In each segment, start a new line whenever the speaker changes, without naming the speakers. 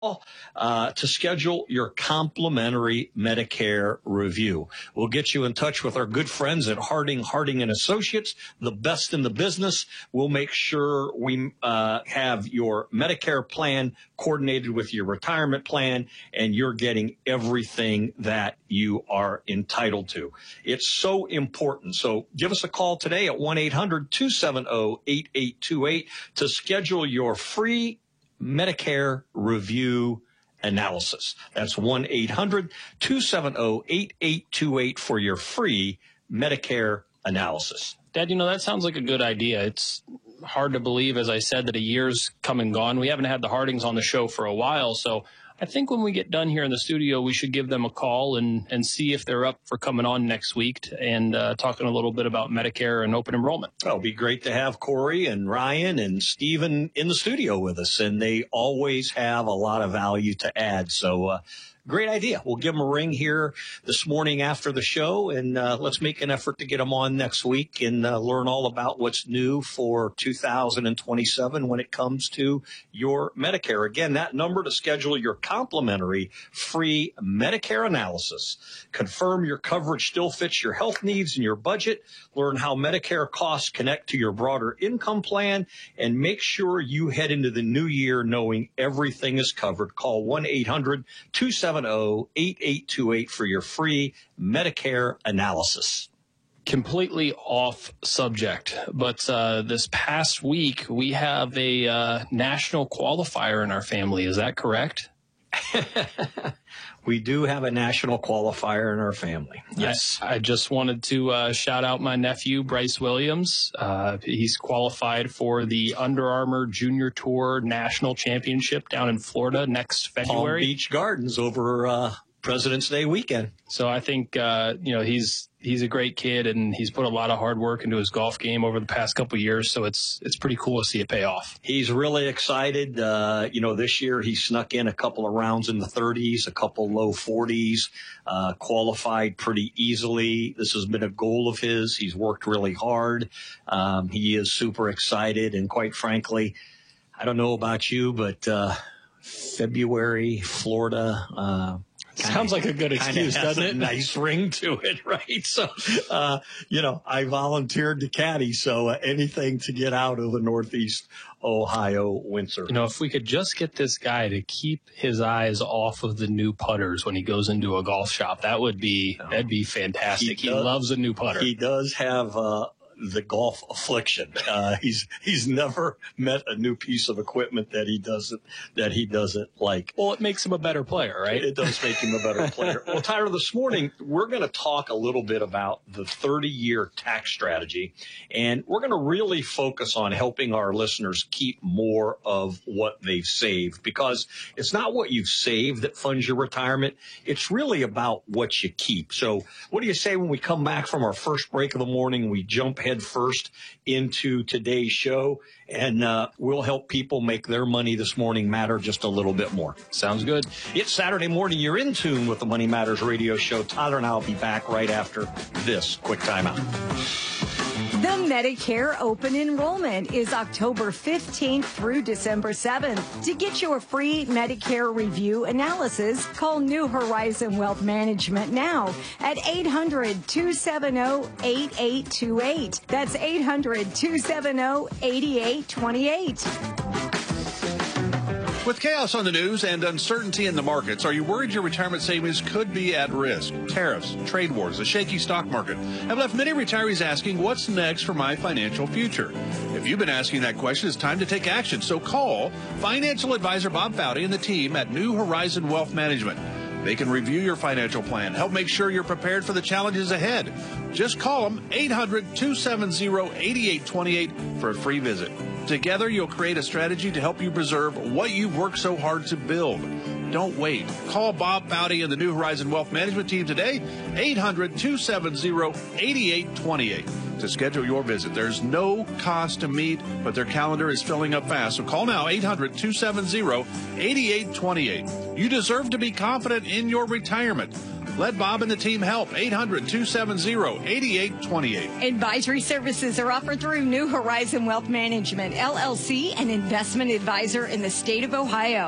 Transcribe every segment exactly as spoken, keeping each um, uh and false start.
Uh, to schedule your complimentary Medicare review. We'll get you in touch with our good friends at Harding, Harding and Associates, the best in the business. We'll make sure we uh, have your Medicare plan coordinated with your retirement plan, and you're getting everything that you are entitled to. It's so important. So give us a call today at one eight hundred two seven zero eight eight two eight to schedule your free Medicare review analysis. That's one eight hundred two seven zero eight eight two eight for your free Medicare analysis.
Dad, you know, that sounds like a good idea. It's hard to believe, as I said, that a year's come and gone. We haven't had the Hardings on the show for a while, so I think when we get done here in the studio, we should give them a call and, and see if they're up for coming on next week and uh, talking a little bit about Medicare and open enrollment.
Well, it'll be great to have Corey and Ryan and Stephen in the studio with us, and they always have a lot of value to add. So, uh, great idea. We'll give them a ring here this morning after the show, and uh, let's make an effort to get them on next week and uh, learn all about what's new for two thousand twenty-seven when it comes to your Medicare. Again, that number to schedule your complimentary free Medicare analysis. Confirm your coverage still fits your health needs and your budget. Learn how Medicare costs connect to your broader income plan, and make sure you head into the new year knowing everything is covered. Call one eight hundred two seven zero eight eight two eight for your free Medicare analysis.
Completely off subject, but uh, this past week we have a uh, national qualifier in our family. Is that correct?
We do have a national qualifier in our family.
Yes. I, I just wanted to uh, shout out my nephew, Bryce Williams. Uh, he's qualified for the Under Armour Junior Tour National Championship down in Florida next February.
Palm Beach Gardens over uh, President's Day weekend.
So I think, uh, you know, he's he's a great kid, and he's put a lot of hard work into his golf game over the past couple of years. So it's it's pretty cool to see it pay off.
He's really excited. Uh, you know, this year he snuck in a couple of rounds in the thirties, a couple low forties, uh, qualified pretty easily. This has been a goal of his. He's worked really hard. Um, he is super excited. And quite frankly, I don't know about you, but uh, February, Florida, uh,
Kinda, Sounds like a good excuse, doesn't it?
Nice ring to it, right? So, uh, you know, I volunteered to caddy, so uh, anything to get out of the Northeast Ohio winter.
You know, if we could just get this guy to keep his eyes off of the new putters when he goes into a golf shop, that would be no. that'd be fantastic. He, he does, loves a new putter.
He does have uh, the golf affliction. Uh, he's he's never met a new piece of equipment that he doesn't that he doesn't like.
Well, it makes him a better player, right?
It does make him a better player. Well, Tyler, this morning we're going to talk a little bit about the thirty-year tax strategy, and we're going to really focus on helping our listeners keep more of what they've saved, because it's not what you've saved that funds your retirement. It's really about what you keep. So what do you say when we come back from our first break of the morning, we jump head first into today's show, and uh, we'll help people make their money this morning matter just a little bit more.
Sounds good.
It's Saturday morning. You're in tune with the Money Matters radio show. Tyler and I will be back right after this quick timeout.
The Medicare open enrollment is October fifteenth through December seventh. To get your free Medicare review analysis, call New Horizon Wealth Management now at eight hundred two seven zero eight eight two eight. That's eight hundred two seven zero eight eight two eight.
With chaos on the news and uncertainty in the markets, are you worried your retirement savings could be at risk? Tariffs, trade wars, a shaky stock market have left many retirees asking, what's next for my financial future? If you've been asking that question, it's time to take action. So call financial advisor Bob Foudy and the team at New Horizon Wealth Management. They can review your financial plan, help make sure you're prepared for the challenges ahead. Just call them eight hundred two seven zero eight eight two eight for a free visit. Together, you'll create a strategy to help you preserve what you've worked so hard to build. Don't wait. Call Bob Foudy and the New Horizon Wealth Management team today, eight hundred two seven zero eight eight two eight. To schedule your visit. There's no cost to meet, but their calendar is filling up fast. So call now, eight hundred two seven zero eight eight two eight. You deserve to be confident in your retirement. Let Bob and the team help. eight hundred two seven zero eight eight two eight.
Advisory services are offered through New Horizon Wealth Management, L L C, an investment advisor in the state of Ohio.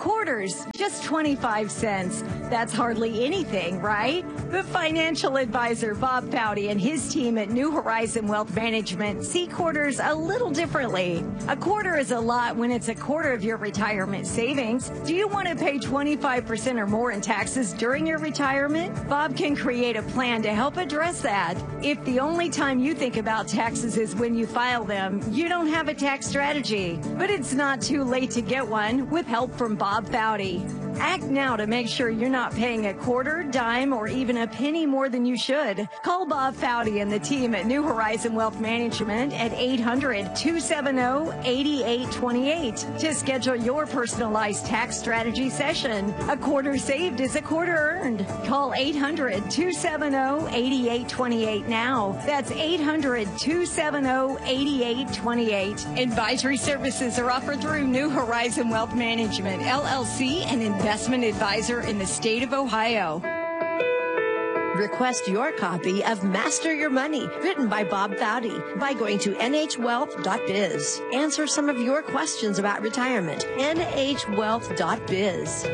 Quarters, just twenty-five cents. That's hardly anything, right? But financial advisor Bob Foudy and his team at New Horizon Wealth Management see quarters a little differently. A quarter is a lot when it's a quarter of your retirement savings. Do you want to pay twenty-five percent or more in taxes during your retirement? Bob can create a plan to help address that. If the only time you think about taxes is when you file them, you don't have a tax strategy. But it's not too late to get one with help from Bob Foudy. Act now to make sure you're not paying a quarter, dime, or even a penny more than you should. Call Bob Foudy and the team at New Horizon Wealth Management at eight hundred, two seven zero, eight eight two eight to schedule your personalized tax strategy session. A quarter saved is a quarter earned. Call eight hundred, two seven zero, eight eight two eight now. That's eight hundred, two seven zero, eight eight two eight. Advisory services are offered through New Horizon Wealth Management, L L C, and investment advisor in the state of Ohio.
Request your copy of Master Your Money, written by Bob Foudy, by going to N H wealth dot biz. Answer some of your questions about retirement. N H wealth dot biz.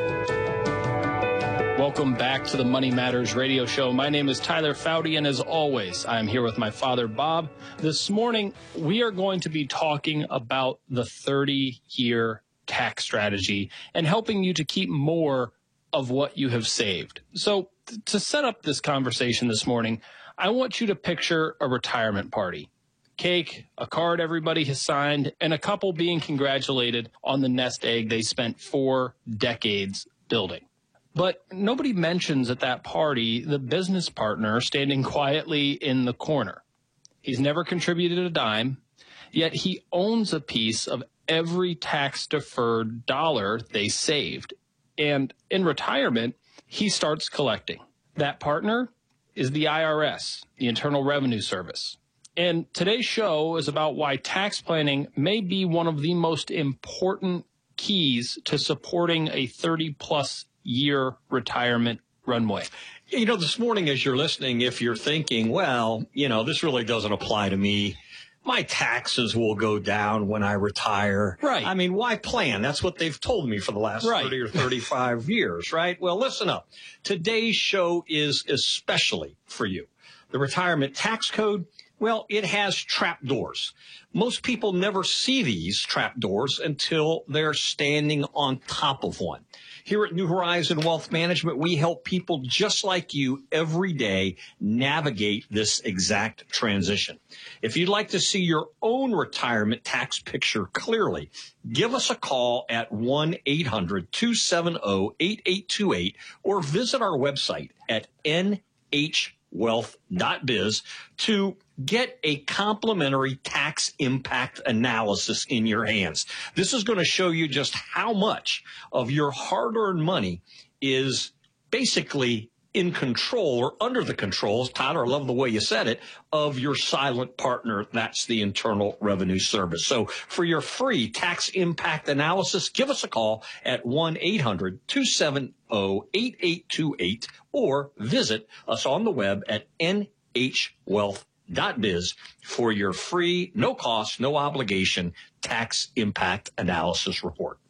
Welcome back to the Money Matters radio show. My name is Tyler Foudy, and as always, I am here with my father, Bob. This morning, we are going to be talking about the thirty-year tax strategy and helping you to keep more of what you have saved. So th- to set up this conversation this morning, I want you to picture a retirement party. Cake, a card everybody has signed, and a couple being congratulated on the nest egg they spent four decades building. But nobody mentions at that party the business partner standing quietly in the corner. He's never contributed a dime, yet he owns a piece of every tax-deferred dollar they saved. And in retirement, he starts collecting. That partner is the I R S, the Internal Revenue Service. And today's show is about why tax planning may be one of the most important keys to supporting a thirty-plus year retirement runway.
You know, this morning as you're listening, if you're thinking, well, you know, this really doesn't apply to me. My taxes will go down when I retire.
Right.
I mean, why plan? That's what they've told me for the last
right.
thirty or thirty-five years, right? Well, listen up. Today's show is especially for you. The retirement tax code, well, it has trapdoors. Most people never see these trapdoors until they're standing on top of one. Here at New Horizon Wealth Management, we help people just like you every day navigate this exact transition. If you'd like to see your own retirement tax picture clearly, give us a call at one eight hundred, two seven zero, eight eight two eight or visit our website at N H wealth dot biz to get a complimentary tax impact analysis in your hands. This is going to show you just how much of your hard-earned money is basically in control or under the controls, Tyler, I love the way you said it, of your silent partner. That's the Internal Revenue Service. So for your free tax impact analysis, give us a call at one eight hundred, two seven zero, eight eight two eight or visit us on the web at N H wealth dot biz for your free, no cost, no obligation tax impact analysis report.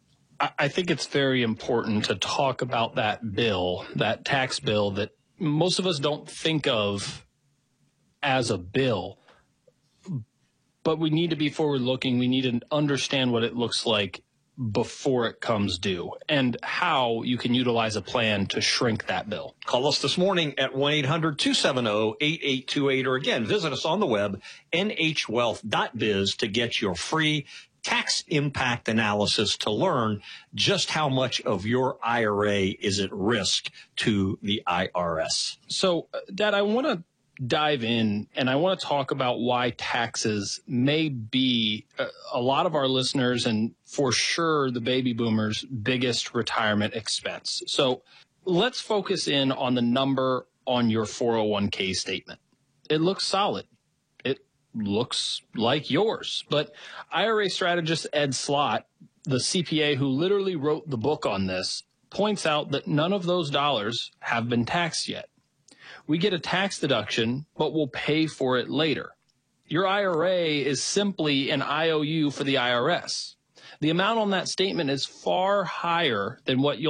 I think it's very important to talk about that bill, that tax bill that most of us don't think of as a bill, but we need to be forward-looking. We need to understand what it looks like before it comes due and how you can utilize a plan to shrink that bill.
Call us this morning at one eight hundred, two seven zero, eight eight two eight or again, visit us on the web, N H wealth dot biz to get your free tax impact analysis to learn just how much of your I R A is at risk to the I R S.
So, Dad, I want to dive in and I want to talk about why taxes may be a, a lot of our listeners and for sure the baby boomers' biggest retirement expense. So let's focus in on the number on your four oh one k statement. It looks solid. Looks like yours. But I R A strategist Ed Slott, the C P A who literally wrote the book on this, points out that none of those dollars have been taxed yet. We get a tax deduction, but we'll pay for it later. Your I R A is simply an I O U for the I R S. the amount on that statement is far higher than what you'll